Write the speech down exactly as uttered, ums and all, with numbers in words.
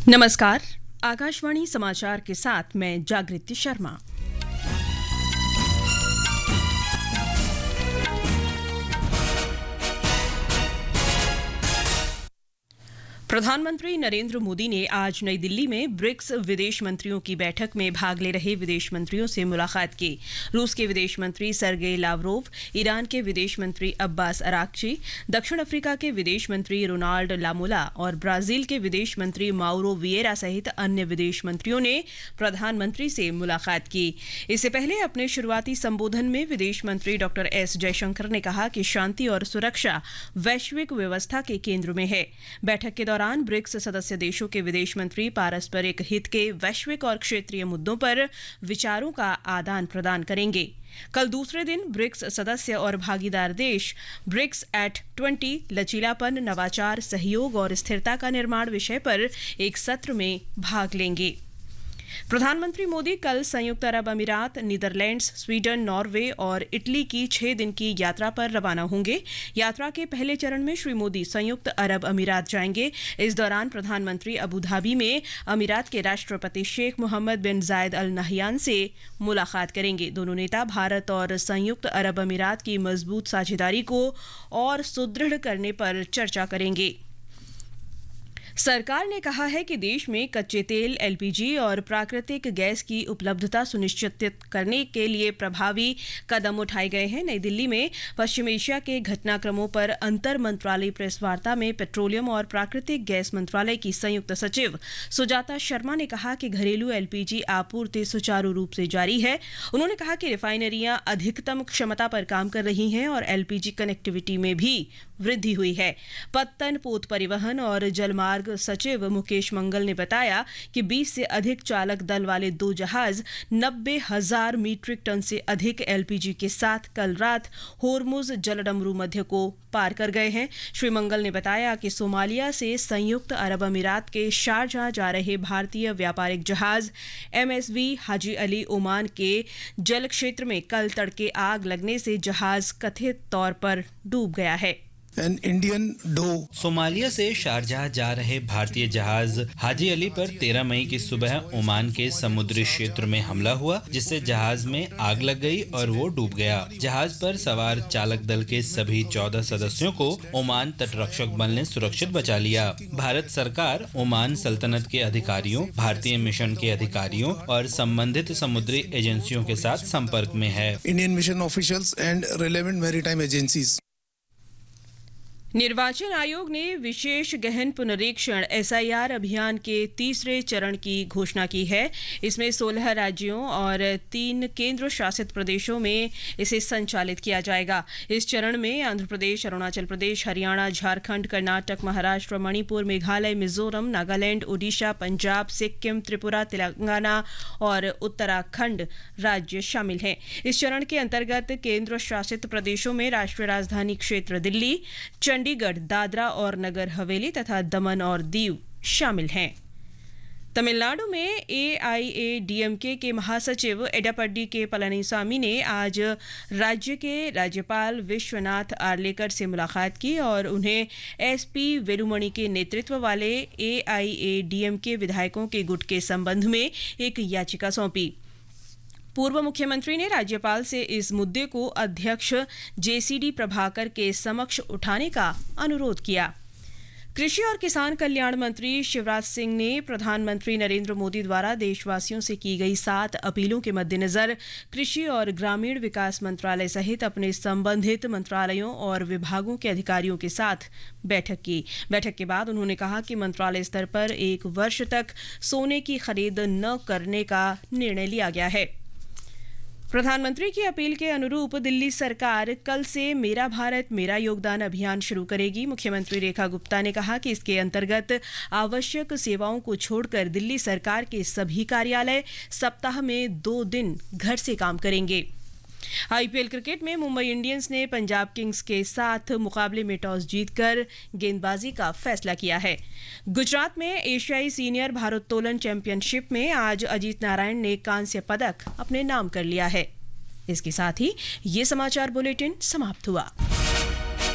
नमस्कार, आकाशवाणी समाचार के साथ मैं जागृति शर्मा। प्रधानमंत्री नरेंद्र मोदी ने आज नई दिल्ली में ब्रिक्स विदेश मंत्रियों की बैठक में भाग ले रहे विदेश मंत्रियों से मुलाकात की। रूस के विदेश मंत्री सर्गेई लावरोव, ईरान के विदेश मंत्री अब्बास अराक्ची, दक्षिण अफ्रीका के विदेश मंत्री रोनाल्ड लामोला और ब्राजील के विदेश मंत्री माउरो विएरा सहित अन्य विदेश मंत्रियों ने प्रधानमंत्री से मुलाकात की। इससे पहले अपने शुरुआती संबोधन में विदेश मंत्री डॉक्टर एस जयशंकर ने कहा कि शांति और सुरक्षा वैश्विक व्यवस्था के केंद्र में है। बैठक के दौरान ब्रिक्स सदस्य देशों के विदेश मंत्री पारस्परिक हित के वैश्विक और क्षेत्रीय मुद्दों पर विचारों का आदान प्रदान करेंगे। कल दूसरे दिन ब्रिक्स सदस्य और भागीदार देश ब्रिक्स एट ट्वेंटी लचीलापन, नवाचार, सहयोग और स्थिरता का निर्माण विषय पर एक सत्र में भाग लेंगे। प्रधानमंत्री मोदी कल संयुक्त अरब अमीरात, नीदरलैंड्स, स्वीडन, नॉर्वे और इटली की छह दिन की यात्रा पर रवाना होंगे। यात्रा के पहले चरण में श्री मोदी संयुक्त अरब अमीरात जाएंगे। इस दौरान प्रधानमंत्री अबू धाबी में अमीरात के राष्ट्रपति शेख मोहम्मद बिन जायद अल नहयान से मुलाकात करेंगे। दोनों नेता भारत और संयुक्त अरब अमीरात की मजबूत साझेदारी को और सुदृढ़ करने पर चर्चा करेंगे। सरकार ने कहा है कि देश में कच्चे तेल, एलपीजी और प्राकृतिक गैस की उपलब्धता सुनिश्चित करने के लिए प्रभावी कदम उठाए गए हैं। नई दिल्ली में पश्चिम एशिया के घटनाक्रमों पर अंतर मंत्रालय प्रेस वार्ता में पेट्रोलियम और प्राकृतिक गैस मंत्रालय की संयुक्त सचिव सुजाता शर्मा ने कहा कि घरेलू एलपीजी आपूर्ति सुचारू रूप से जारी है। उन्होंने कहा कि रिफाइनरियां अधिकतम क्षमता पर काम कर रही हैं और एलपीजी कनेक्टिविटी में भी वृद्धि हुई है। पत्तन, पोत परिवहन और जलमार्ग सचिव मुकेश मंगल ने बताया कि बीस से अधिक चालक दल वाले दो जहाज नब्बे हजार मीट्रिक टन से अधिक एलपीजी के साथ कल रात होर्मुज जलडमरू मध्य को पार कर गए हैं। श्री मंगल ने बताया कि सोमालिया से संयुक्त अरब अमीरात के शारजाह जा रहे भारतीय व्यापारिक जहाज एमएसवी हाजी अली ओमान के जल क्षेत्र में कल तड़के आग लगने से जहाज कथित तौर पर डूब गया है। An Indian dhow. सोमालिया से शारजाह जा रहे भारतीय जहाज हाजी अली पर तेरह मई की सुबह ओमान के समुद्री क्षेत्र में हमला हुआ, जिससे जहाज में आग लग गई और वो डूब गया। जहाज पर सवार चालक दल के सभी चौदह सदस्यों को ओमान तटरक्षक बल ने सुरक्षित बचा लिया। भारत सरकार ओमान सल्तनत के अधिकारियों, भारतीय मिशन के अधिकारियों और संबंधित समुद्री एजेंसियों के साथ संपर्क में है। Indian mission officials and relevant maritime agencies. निर्वाचन आयोग ने विशेष गहन पुनरीक्षण एसआईआर अभियान के तीसरे चरण की घोषणा की है। इसमें सोलह राज्यों और तीन केंद्र शासित प्रदेशों में इसे संचालित किया जाएगा। इस चरण में आंध्र प्रदेश, अरुणाचल प्रदेश, हरियाणा, झारखंड, कर्नाटक, महाराष्ट्र, मणिपुर, मेघालय, मिजोरम, नागालैंड, ओडिशा, पंजाब, सिक्किम, त्रिपुरा, तेलंगाना और उत्तराखंड राज्य शामिल हैं। इस चरण के अंतर्गत केंद्र शासित प्रदेशों में राष्ट्रीय राजधानी क्षेत्र दिल्ली, चंडीगढ़, दादरा और नगर हवेली तथा दमन और दीव शामिल हैं। तमिलनाडु में एआईएडीएमके के महासचिव एडापड्डी के पलनीसामी ने आज राज्य के राज्यपाल विश्वनाथ आर्लेकर से मुलाकात की और उन्हें एसपी वेलुमणि के नेतृत्व वाले एआईएडीएमके विधायकों के गुट के संबंध में एक याचिका सौंपी। पूर्व मुख्यमंत्री ने राज्यपाल से इस मुद्दे को अध्यक्ष जेसीडी प्रभाकर के समक्ष उठाने का अनुरोध किया। कृषि और किसान कल्याण मंत्री शिवराज सिंह ने प्रधानमंत्री नरेंद्र मोदी द्वारा देशवासियों से की गई सात अपीलों के मद्देनजर कृषि और ग्रामीण विकास मंत्रालय सहित अपने संबंधित मंत्रालयों और विभागों के अधिकारियों के साथ बैठक की। बैठक के बाद उन्होंने कहा कि मंत्रालय स्तर पर एक वर्ष तक सोने की खरीद न करने का निर्णय लिया गया है। प्रधानमंत्री की अपील के अनुरूप दिल्ली सरकार कल से मेरा भारत मेरा योगदान अभियान शुरू करेगी। मुख्यमंत्री रेखा गुप्ता ने कहा कि इसके अंतर्गत आवश्यक सेवाओं को छोड़कर दिल्ली सरकार के सभी कार्यालय सप्ताह में दो दिन घर से काम करेंगे। आईपीएल क्रिकेट में मुंबई इंडियंस ने पंजाब किंग्स के साथ मुकाबले में टॉस जीतकर गेंदबाजी का फैसला किया है। गुजरात में एशियाई सीनियर भारोत्तोलन चैंपियनशिप में आज अजीत नारायण ने कांस्य पदक अपने नाम कर लिया है। इसके साथ ही ये समाचार बुलेटिन समाप्त हुआ।